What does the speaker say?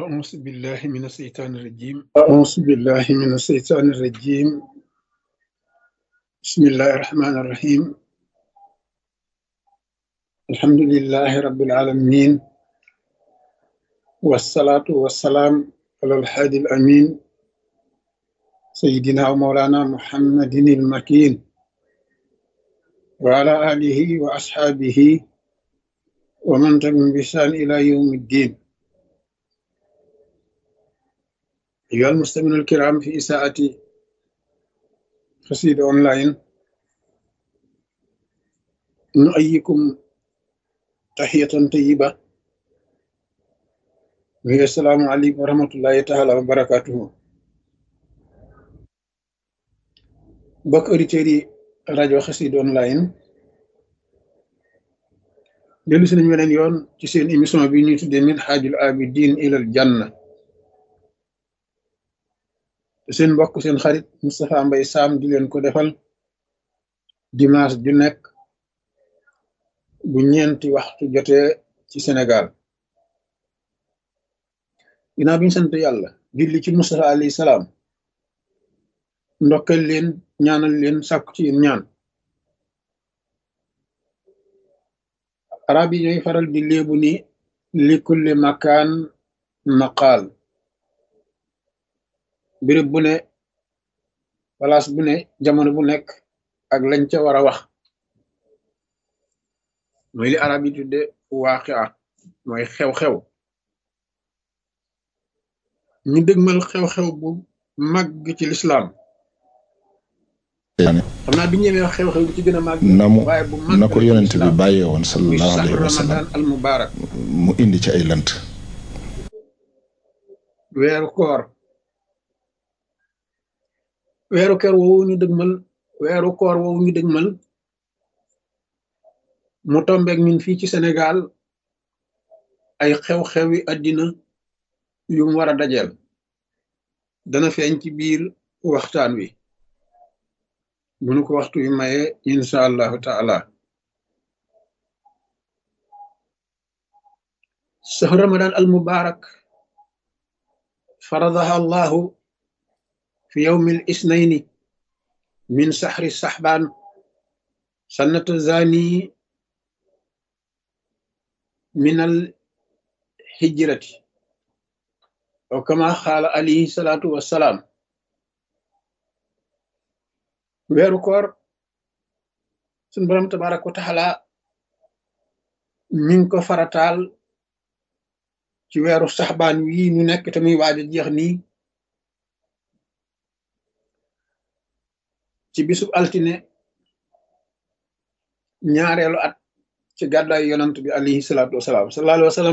أعوذ بالله من الشيطان الرجيم بسم الله الرحمن الرحيم. الحمد لله رب العالمين، والصلاة والسلام على الحادي الأمين سيدنا ومولانا محمد المكين وعلى آله وأصحابه ومن تبعهم بإحسان إلى يوم الدين. أيها المستمعون الكرام، في إساءة قصيدة أونلاين نؤيكم تحية طيبة، وهي السلام عليكم ورحمة الله تعالى وبركاته. بك أوديتيري راديو قصيدة أونلاين dellu si nañu weneen yoon ci seen émission bi ñuy tuddee Minhajul Abidin ilal Janna, te seen mbokk seen xarit Moustapha Mbaye Sam di leen ko defal dimanche ju nekk bu ñeenti waxtu jotee ci Sénégal. ginnaaw bi ñu sant yàlla julli ci Moustapha alayhi salaam, ndokkal leen, ñaanal leen, sàkku ci yéen ñaan. arab yi ñooy faral di léebu ni li kulli makaan maqaal. béréb bu ne, place bu ne, jamono bu nekk ak lañ ca war a wax. mooy li arab yi tudde waaqia, mooy xew-xew. ñu dëgmal xew-xew bu màgg ci lislaam. xam naa bi ñëwee wax xew-xew bi ci gën a màgg waaye bu màgg na ko yonent bi bàyyee woon muy sallallahu alayhi sahru wa sallam ramadan al mubarak, mu indi ci ay lënt. weeru koor. weeru koor woowu ñu dëgmal mu tombeek ñun fii ci Sénégal ay xew-xewi àddina yu mu war a dajeel. dana feeñ ci biir waxtaan wi bu nu ko waxtu wi maye insha allahu taala. sahru ramadan al mubarak faradaha allahu fi yawmi al isnayni min sahri sahban sannata zani min al hijrati, aw kama xaala alayhi salaatu wassalaam. weeru koor suñ borom tabaraka wa taala mi ngi ko farataal ci weeru saxbaan wii ñu nekk te muy waaj a jeex nii, ci bisub altine ñaareelu at ci gàddaay yonant bi alayhi salaatu wassalaam. sallallahu alayhi wa sallam